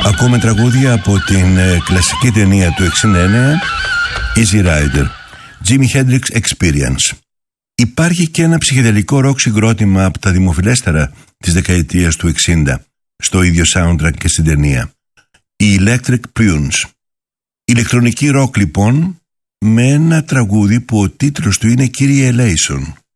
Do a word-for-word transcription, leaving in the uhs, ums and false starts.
Ακούμε τραγούδια από την ε, κλασική ταινία του εξήντα εννέα Easy Rider, Jimi Hendrix Experience. Υπάρχει και ένα ψυχεδελικό ροκ συγκρότημα από τα δημοφιλέστερα της δεκαετίας του εξήντα στο ίδιο soundtrack και στην ταινία, οι Electric Prunes. Ηλεκτρονική ροκ λοιπόν, με ένα τραγούδι που ο τίτλος του είναι Kyrie Eleison.